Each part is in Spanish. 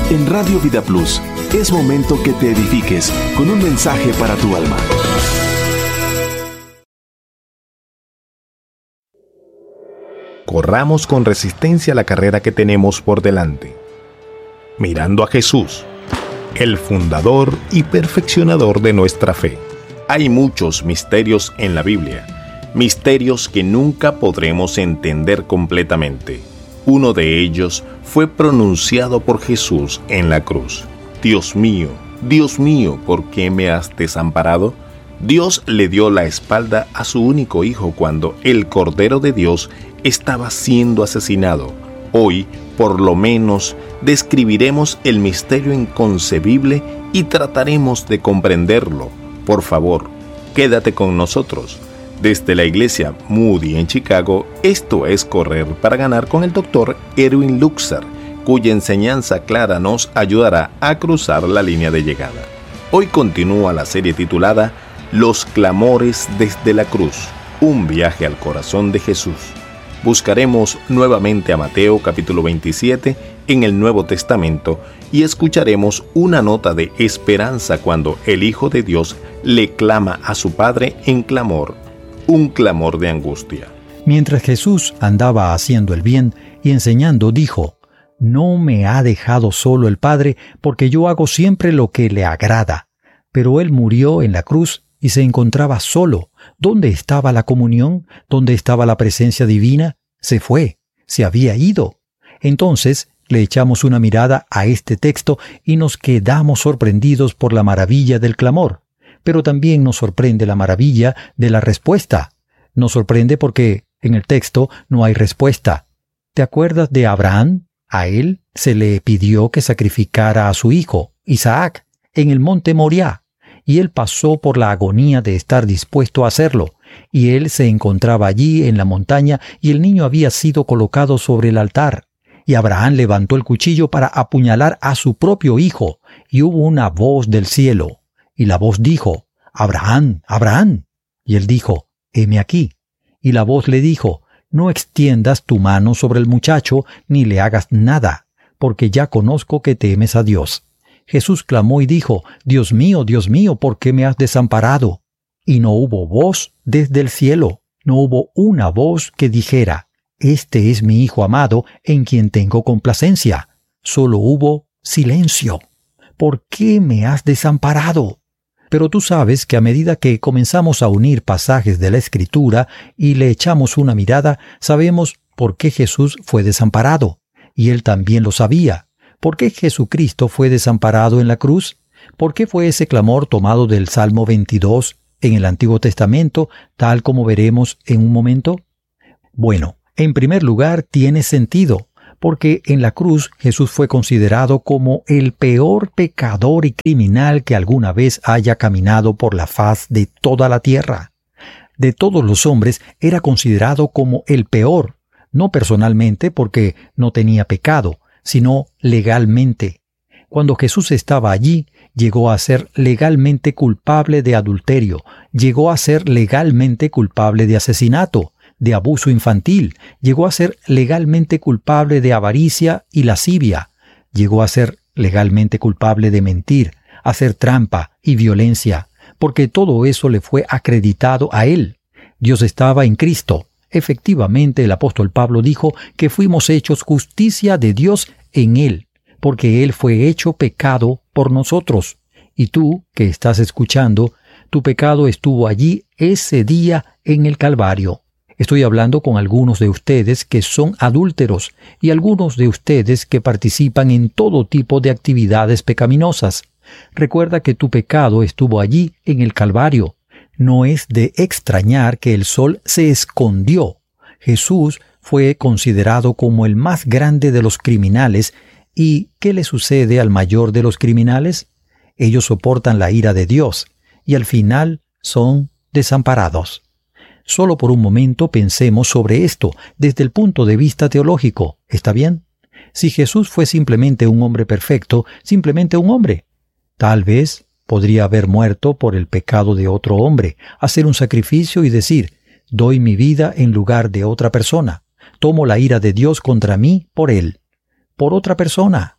En Radio Vida Plus, es momento que te edifiques con un mensaje para tu alma. Corramos con resistencia la carrera que tenemos por delante, mirando a Jesús, el fundador y perfeccionador de nuestra fe. Hay muchos misterios en la Biblia, misterios que nunca podremos entender completamente. Uno de ellos fue pronunciado por Jesús en la cruz. Dios mío, ¿por qué me has desamparado? Dios le dio la espalda a su único hijo cuando el Cordero de Dios estaba siendo asesinado. Hoy, por lo menos, describiremos el misterio inconcebible y trataremos de comprenderlo. Por favor, quédate con nosotros. Desde la iglesia Moody en Chicago, esto es Correr para Ganar con el Dr. Erwin Luxer, cuya enseñanza clara nos ayudará a cruzar la línea de llegada. Hoy continúa la serie titulada Los clamores desde la cruz, un viaje al corazón de Jesús. Buscaremos nuevamente a Mateo capítulo 27 en el Nuevo Testamento y escucharemos una nota de esperanza cuando el Hijo de Dios le clama a su Padre en clamor, un clamor de angustia. Mientras Jesús andaba haciendo el bien y enseñando, dijo: «No me ha dejado solo el Padre, porque yo hago siempre lo que le agrada». Pero Él murió en la cruz y se encontraba solo. ¿Dónde estaba la comunión? ¿Dónde estaba la presencia divina? Se fue, se había ido. Entonces le echamos una mirada a este texto y nos quedamos sorprendidos por la maravilla del clamor. Pero también nos sorprende la maravilla de la respuesta. Nos sorprende porque en el texto no hay respuesta. ¿Te acuerdas de Abraham? A él se le pidió que sacrificara a su hijo, Isaac, en el monte Moriah. Y él pasó por la agonía de estar dispuesto a hacerlo. Y él se encontraba allí en la montaña y el niño había sido colocado sobre el altar. Y Abraham levantó el cuchillo para apuñalar a su propio hijo. Y hubo una voz del cielo. Y la voz dijo: «Abraham, Abraham». Y él dijo: «Heme aquí». Y la voz le dijo: «No extiendas tu mano sobre el muchacho, ni le hagas nada, porque ya conozco que temes a Dios». Jesús clamó y dijo: Dios mío, ¿por qué me has desamparado? Y no hubo voz desde el cielo, no hubo una voz que dijera: Este es mi Hijo amado, en quien tengo complacencia. Solo hubo silencio. ¿Por qué me has desamparado? Pero tú sabes que a medida que comenzamos a unir pasajes de la Escritura y le echamos una mirada, sabemos por qué Jesús fue desamparado. Y Él también lo sabía. ¿Por qué Jesucristo fue desamparado en la cruz? ¿Por qué fue ese clamor tomado del Salmo 22 en el Antiguo Testamento, tal como veremos en un momento? Bueno, en primer lugar tiene sentido, porque en la cruz Jesús fue considerado como el peor pecador y criminal que alguna vez haya caminado por la faz de toda la tierra. De todos los hombres era considerado como el peor, no personalmente porque no tenía pecado, sino legalmente. Cuando Jesús estaba allí, llegó a ser legalmente culpable de adulterio, llegó a ser legalmente culpable de asesinato, de abuso infantil, llegó a ser legalmente culpable de avaricia y lascivia, llegó a ser legalmente culpable de mentir, hacer trampa y violencia, porque todo eso le fue acreditado a él. Dios estaba en Cristo. Efectivamente, el apóstol Pablo dijo que fuimos hechos justicia de Dios en Él, porque Él fue hecho pecado por nosotros. Y tú, que estás escuchando, tu pecado estuvo allí ese día en el Calvario. Estoy hablando con algunos de ustedes que son adúlteros y algunos de ustedes que participan en todo tipo de actividades pecaminosas. Recuerda que tu pecado estuvo allí en el Calvario. No es de extrañar que el sol se escondió. Jesús fue considerado como el más grande de los criminales. ¿Y qué le sucede al mayor de los criminales? Ellos soportan la ira de Dios y al final son desamparados. Solo por un momento pensemos sobre esto desde el punto de vista teológico. ¿Está bien? Si Jesús fue simplemente un hombre perfecto, simplemente un hombre, tal vez podría haber muerto por el pecado de otro hombre, hacer un sacrificio y decir: doy mi vida en lugar de otra persona. Tomo la ira de Dios contra mí por él. Por otra persona.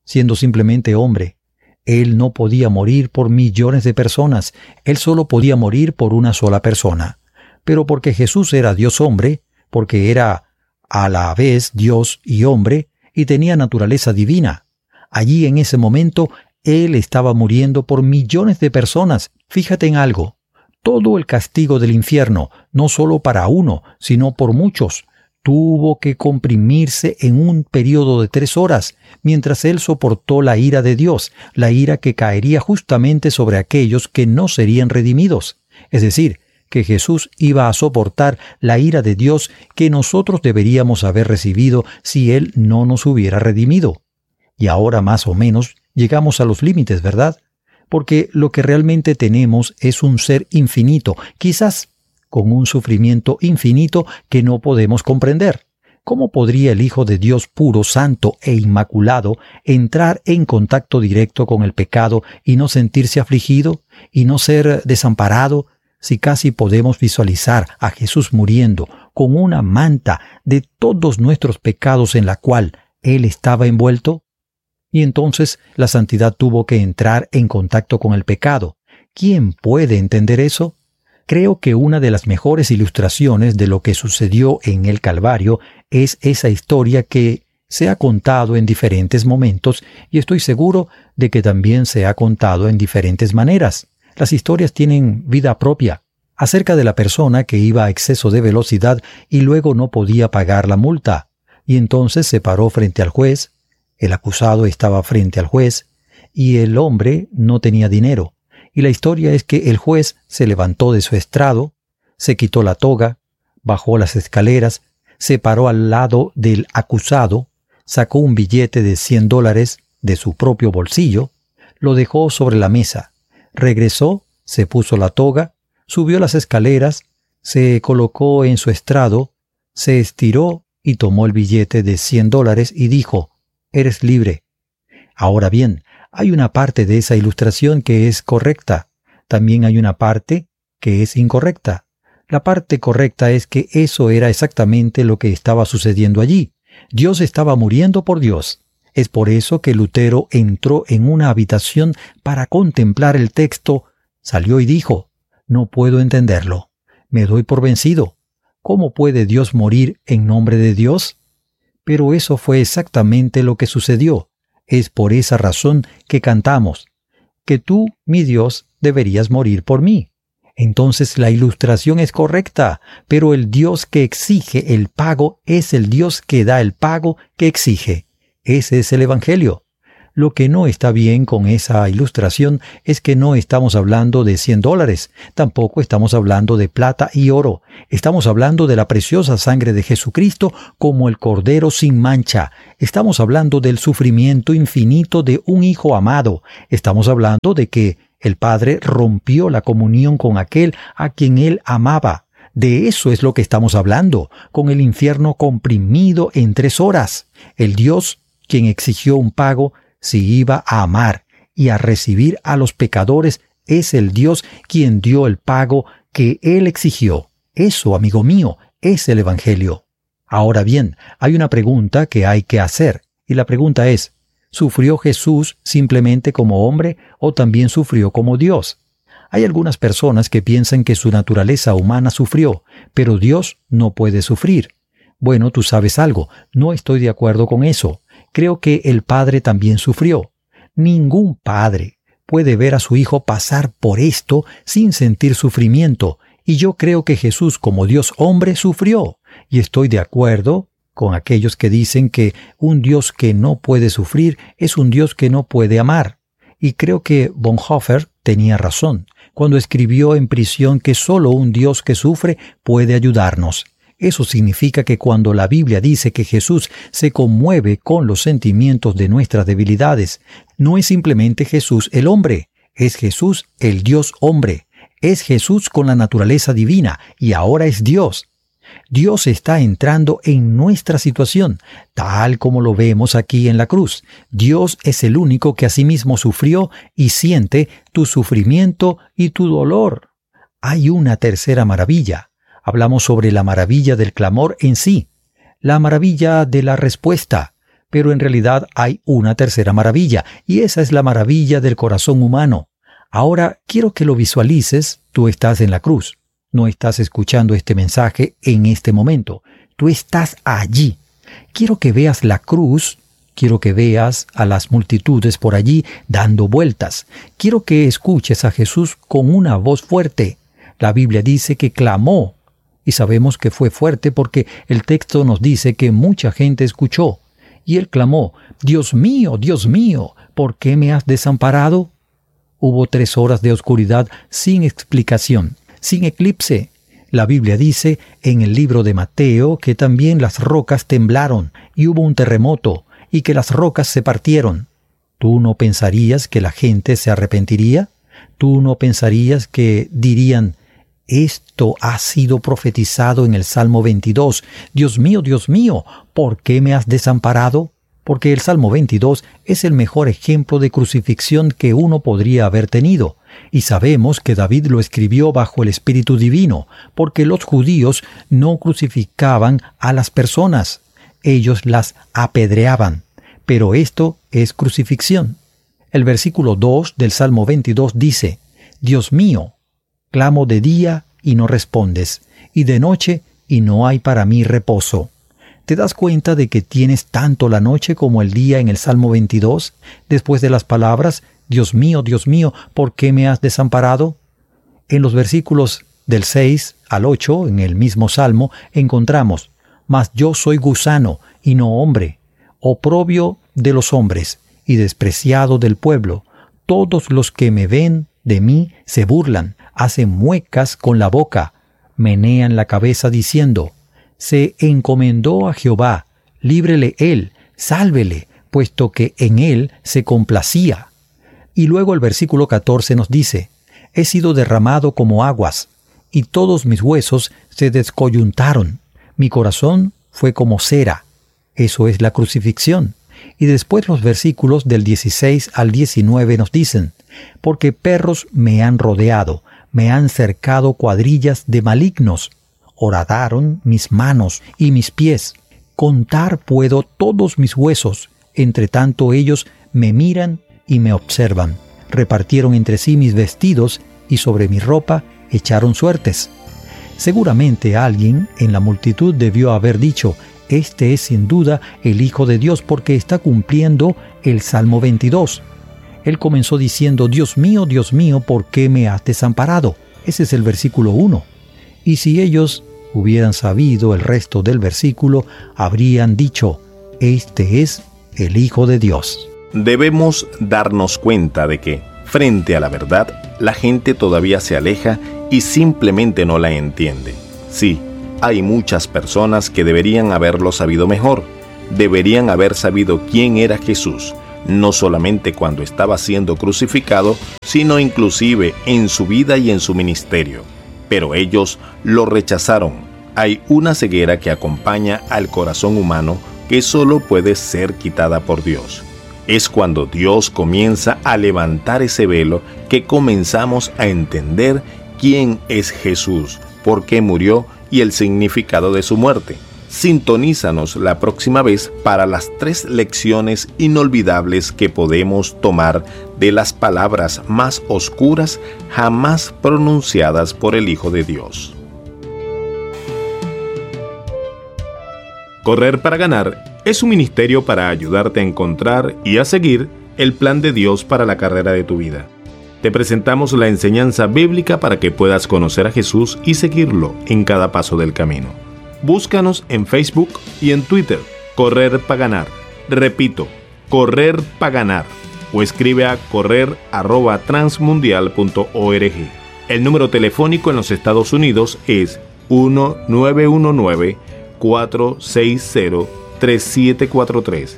siendo simplemente hombre. Él no podía morir por millones de personas, Él solo podía morir por una sola persona. Pero porque Jesús era Dios hombre, porque era a la vez Dios y hombre, y tenía naturaleza divina, allí en ese momento Él estaba muriendo por millones de personas. Fíjate en algo, todo el castigo del infierno, no solo para uno, sino por muchos, tuvo que comprimirse en un periodo de 3 horas, mientras Él soportó la ira de Dios, la ira que caería justamente sobre aquellos que no serían redimidos. Es decir, que Jesús iba a soportar la ira de Dios que nosotros deberíamos haber recibido si Él no nos hubiera redimido. Y ahora más o menos llegamos a los límites, ¿verdad? Porque lo que realmente tenemos es un ser infinito, quizás con un sufrimiento infinito que no podemos comprender. ¿Cómo podría el Hijo de Dios puro, santo e inmaculado entrar en contacto directo con el pecado y no sentirse afligido y no ser desamparado, si casi podemos visualizar a Jesús muriendo con una manta de todos nuestros pecados en la cual Él estaba envuelto? Y entonces la santidad tuvo que entrar en contacto con el pecado. ¿Quién puede entender eso? Creo que una de las mejores ilustraciones de lo que sucedió en el Calvario es esa historia que se ha contado en diferentes momentos y estoy seguro de que también se ha contado en diferentes maneras. Las historias tienen vida propia, acerca de la persona que iba a exceso de velocidad y luego no podía pagar la multa, y entonces se paró frente al juez, el acusado estaba frente al juez, y el hombre no tenía dinero. Y la historia es que el juez se levantó de su estrado, se quitó la toga, bajó las escaleras, se paró al lado del acusado, sacó un billete de $100 de su propio bolsillo, lo dejó sobre la mesa, regresó, se puso la toga, subió las escaleras, se colocó en su estrado, se estiró y tomó el billete de $100 y dijo: «Eres libre». Ahora bien, hay una parte de esa ilustración que es correcta. También hay una parte que es incorrecta. La parte correcta es que eso era exactamente lo que estaba sucediendo allí. Dios estaba muriendo por Dios. Es por eso que Lutero entró en una habitación para contemplar el texto, salió y dijo: «No puedo entenderlo. Me doy por vencido. ¿Cómo puede Dios morir en nombre de Dios?». Pero eso fue exactamente lo que sucedió. Es por esa razón que cantamos, que tú, mi Dios, deberías morir por mí. Entonces la ilustración es correcta, pero el Dios que exige el pago es el Dios que da el pago que exige. Ese es el Evangelio. Lo que no está bien con esa ilustración es que no estamos hablando de $100, tampoco estamos hablando de plata y oro. Estamos hablando de la preciosa sangre de Jesucristo como el Cordero sin mancha. Estamos hablando del sufrimiento infinito de un Hijo amado. Estamos hablando de que el Padre rompió la comunión con aquel a quien Él amaba. De eso es lo que estamos hablando, con el infierno comprimido en 3 horas. El Dios, quien exigió un pago, si iba a amar y a recibir a los pecadores, es el Dios quien dio el pago que Él exigió. Eso, amigo mío, es el Evangelio. Ahora bien, hay una pregunta que hay que hacer, y la pregunta es: ¿sufrió Jesús simplemente como hombre o también sufrió como Dios? Hay algunas personas que piensan que su naturaleza humana sufrió, pero Dios no puede sufrir. Bueno, tú sabes algo, no estoy de acuerdo con eso. Creo que el Padre también sufrió. Ningún padre puede ver a su hijo pasar por esto sin sentir sufrimiento, y yo creo que Jesús como Dios hombre sufrió. Y estoy de acuerdo con aquellos que dicen que un Dios que no puede sufrir es un Dios que no puede amar. Y creo que Bonhoeffer tenía razón cuando escribió en prisión que solo un Dios que sufre puede ayudarnos. Eso significa que cuando la Biblia dice que Jesús se conmueve con los sentimientos de nuestras debilidades, no es simplemente Jesús el hombre, es Jesús el Dios hombre, es Jesús con la naturaleza divina y ahora es Dios. Dios está entrando en nuestra situación, tal como lo vemos aquí en la cruz. Dios es el único que asimismo sufrió y siente tu sufrimiento y tu dolor. Hay una tercera maravilla. Hablamos sobre la maravilla del clamor en sí, la maravilla de la respuesta, Pero en realidad hay una tercera maravilla, y esa es la maravilla del corazón humano. Ahora quiero que lo visualices. Tú estás en la cruz. No estás escuchando este mensaje en este momento. Tú estás allí. Quiero que veas la cruz. Quiero que veas a las multitudes por allí dando vueltas. Quiero que escuches a Jesús con una voz fuerte. La Biblia dice que clamó. Y sabemos que fue fuerte porque el texto nos dice que mucha gente escuchó. Y él clamó: Dios mío, ¿por qué me has desamparado? Hubo 3 horas de oscuridad sin explicación, sin eclipse. La Biblia dice en el libro de Mateo que también las rocas temblaron y hubo un terremoto y que las rocas se partieron. ¿Tú no pensarías que la gente se arrepentiría? ¿Tú no pensarías que dirían: esto ha sido profetizado en el Salmo 22. Dios mío, ¿por qué me has desamparado? Porque el Salmo 22 es el mejor ejemplo de crucifixión que uno podría haber tenido. Y sabemos que David lo escribió bajo el Espíritu Divino, porque los judíos no crucificaban a las personas. Ellos las apedreaban. Pero esto es crucifixión. El versículo 2 del Salmo 22 dice: Dios mío, clamo de día y no respondes, y de noche y no hay para mí reposo. ¿Te das cuenta de que tienes tanto la noche como el día en el Salmo 22? Después de las palabras: Dios mío, ¿por qué me has desamparado? En los versículos del 6 al 8, en el mismo Salmo, encontramos: Mas yo soy gusano y no hombre, oprobio de los hombres y despreciado del pueblo. Todos los que me ven de mí se burlan, hacen muecas con la boca, menean la cabeza diciendo: Se encomendó a Jehová, líbrele él, sálvele, puesto que en él se complacía. Y luego el versículo 14 nos dice: He sido derramado como aguas, y todos mis huesos se descoyuntaron. Mi corazón fue como cera. Eso es la crucifixión. Y después los versículos del 16 al 19 nos dicen: Porque perros me han rodeado, me han cercado cuadrillas de malignos. Horadaron mis manos y mis pies. Contar puedo todos mis huesos. Entre tanto ellos me miran y me observan. Repartieron entre sí mis vestidos y sobre mi ropa echaron suertes. Seguramente alguien en la multitud debió haber dicho: Este es sin duda el Hijo de Dios, porque está cumpliendo el Salmo 22. Él comenzó diciendo: Dios mío, ¿por qué me has desamparado? Ese es el versículo 1. Y si ellos hubieran sabido el resto del versículo, habrían dicho: Este es el Hijo de Dios. Debemos darnos cuenta de que, frente a la verdad, la gente todavía se aleja y simplemente no la entiende. Sí, hay muchas personas que deberían haberlo sabido mejor. Deberían haber sabido quién era Jesús, no solamente cuando estaba siendo crucificado, sino inclusive en su vida y en su ministerio. Pero ellos lo rechazaron. Hay una ceguera que acompaña al corazón humano que solo puede ser quitada por Dios. Es cuando Dios comienza a levantar ese velo que comenzamos a entender quién es Jesús, por qué murió y el significado de su muerte. Sintonízanos la próxima vez para las 3 lecciones inolvidables que podemos tomar de las palabras más oscuras jamás pronunciadas por el Hijo de Dios. Correr para ganar es un ministerio para ayudarte a encontrar y a seguir el plan de Dios para la carrera de tu vida. Te presentamos la enseñanza bíblica para que puedas conocer a Jesús y seguirlo en cada paso del camino. Búscanos en Facebook y en Twitter, Correr para Ganar. Repito, Correr para Ganar. O escribe a correr@transmundial.org. El número telefónico en los Estados Unidos es 1-919-460-3743.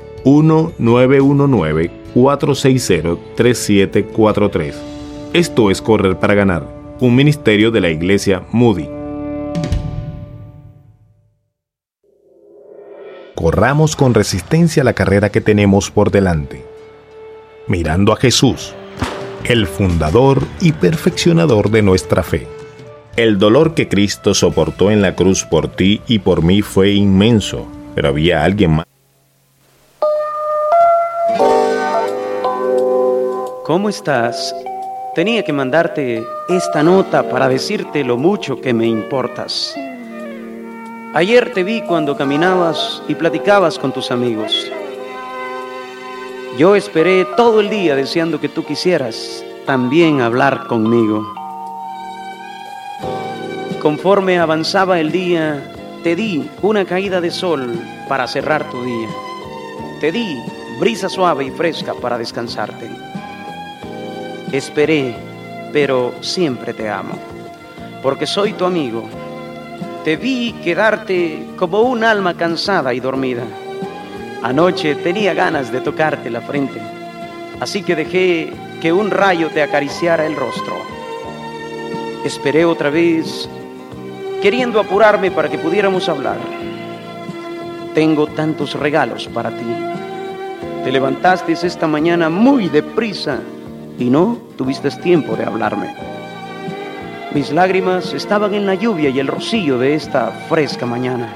1-919-460-3743. Esto es Correr para Ganar, un ministerio de la Iglesia Moody. Corramos con resistencia la carrera que tenemos por delante, mirando a Jesús, el fundador y perfeccionador de nuestra fe. El dolor que Cristo soportó en la cruz por ti y por mí fue inmenso, pero había alguien más. ¿Cómo estás? Tenía que mandarte esta nota para decirte lo mucho que me importas. Ayer te vi cuando caminabas y platicabas con tus amigos. Yo esperé todo el día deseando que tú quisieras también hablar conmigo. Conforme avanzaba el día, te di una caída de sol para cerrar tu día. Te di brisa suave y fresca para descansarte. Esperé, pero siempre te amo, porque soy tu amigo. Te vi quedarte como un alma cansada y dormida. Anoche tenía ganas de tocarte la frente, así que dejé que un rayo te acariciara el rostro. Esperé otra vez, queriendo apurarme para que pudiéramos hablar. Tengo tantos regalos para ti. Te levantaste esta mañana muy deprisa y no tuviste tiempo de hablarme. Mis lágrimas estaban en la lluvia y el rocío de esta fresca mañana.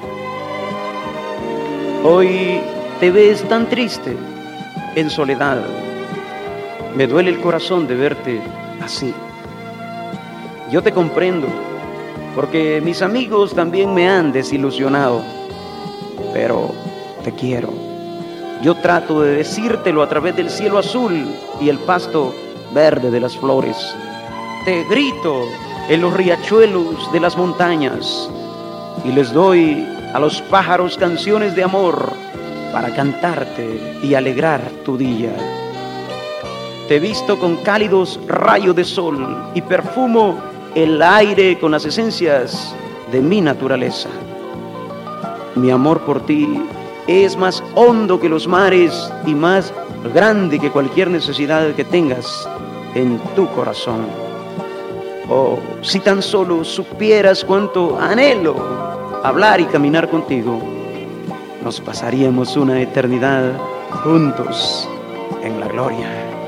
Hoy te ves tan triste, en soledad. Me duele el corazón de verte así. Yo te comprendo, porque mis amigos también me han desilusionado. Pero te quiero. Yo trato de decírtelo a través del cielo azul y el pasto verde de las flores. Te grito en los riachuelos de las montañas y les doy a los pájaros canciones de amor para cantarte y alegrar tu día. Te he visto con cálidos rayos de sol y perfumo el aire con las esencias de mi naturaleza. Mi amor por ti es más hondo que los mares y más grande que cualquier necesidad que tengas en tu corazón. Oh, si tan solo supieras cuánto anhelo hablar y caminar contigo, nos pasaríamos una eternidad juntos en la gloria.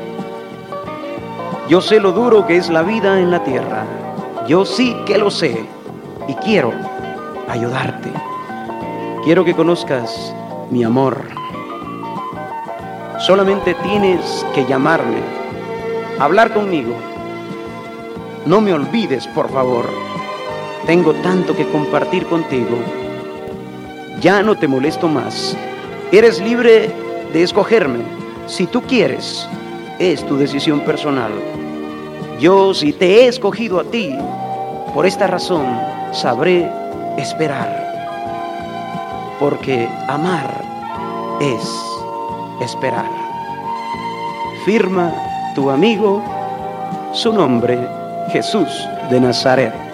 Yo sé lo duro que es la vida en la tierra. Yo sí que lo sé y quiero ayudarte. Quiero que conozcas mi amor. Solamente tienes que llamarme, hablar conmigo. No me olvides, por favor. Tengo tanto que compartir contigo. Ya no te molesto más. Eres libre de escogerme. Si tú quieres, es tu decisión personal. Yo, si te he escogido a ti, por esta razón sabré esperar. Porque amar es esperar. Firma tu amigo, su nombre, Jesús de Nazaret.